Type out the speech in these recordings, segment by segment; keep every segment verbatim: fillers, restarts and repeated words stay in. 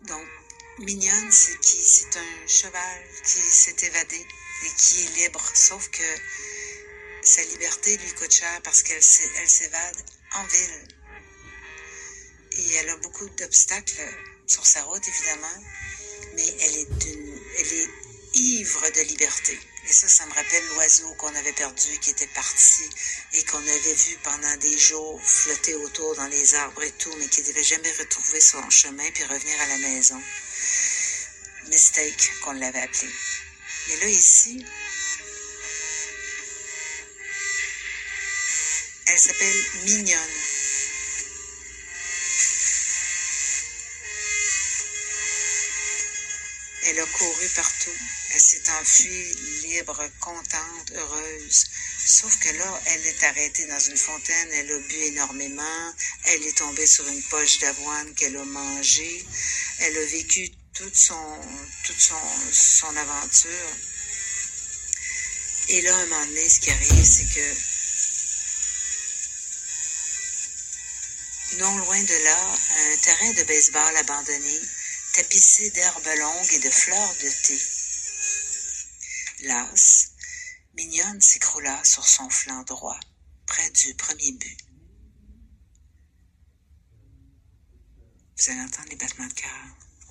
Donc, Mignonne, c'est qui? C'est un cheval qui s'est évadé et qui est libre, sauf que sa liberté lui coûte cher parce qu'elle elle s'évade en ville. Et elle a beaucoup d'obstacles sur sa route, évidemment, mais elle est, d'une, elle est ivre de liberté. Et ça, ça me rappelle l'oiseau qu'on avait perdu, qui était parti et qu'on avait vu pendant des jours flotter autour dans les arbres et tout, mais qui n'avait jamais retrouvé son chemin puis revenir à la maison. Mistake, qu'on l'avait appelé. Mais là, ici, elle s'appelle Mignonne. Elle a couru partout. Elle s'est enfuie libre, contente, heureuse. Sauf que là, elle est arrêtée dans une fontaine. Elle a bu énormément. Elle est tombée sur une poche d'avoine qu'elle a mangée. Elle a vécu toute son, toute son, son aventure. Et là, à un moment donné, ce qui arrive, c'est que non loin de là, un terrain de baseball abandonné, tapissé d'herbes longues et de fleurs de thé. Lasse, Mignonne s'écroula sur son flanc droit, près du premier but. Vous allez entendre les battements de cœur.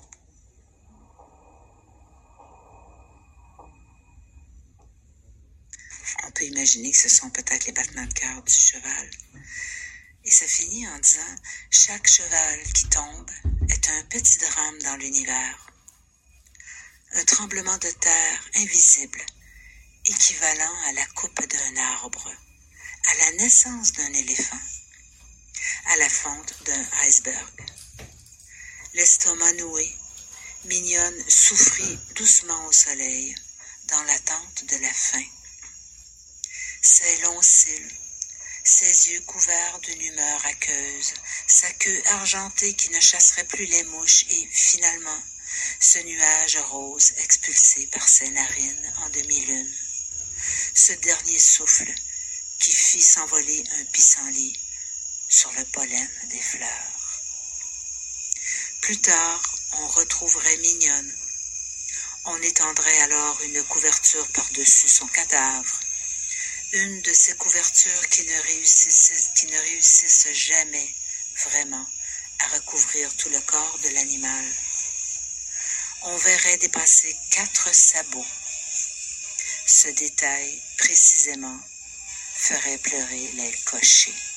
On peut imaginer que ce sont peut-être les battements de cœur du cheval. Et ça finit en disant « Chaque cheval qui tombe est un petit drame dans l'univers. Un tremblement de terre invisible, équivalent à la coupe d'un arbre, à la naissance d'un éléphant, à la fonte d'un iceberg. L'estomac noué, Mignonne souffrit doucement au soleil, dans l'attente de la faim. Ses longs cils, ses yeux couverts d'une humeur aqueuse, sa queue argentée qui ne chasserait plus les mouches et, finalement, ce nuage rose expulsé par ses narines en demi-lune. Ce dernier souffle qui fit s'envoler un pissenlit sur le pollen des fleurs. Plus tard, on retrouverait Mignonne. On étendrait alors une couverture par-dessus son cadavre. Une de ces couvertures qui ne réussissent, qui ne réussissent jamais vraiment à recouvrir tout le corps de l'animal. On verrait dépasser quatre sabots. Ce détail, précisément, ferait pleurer les cochers.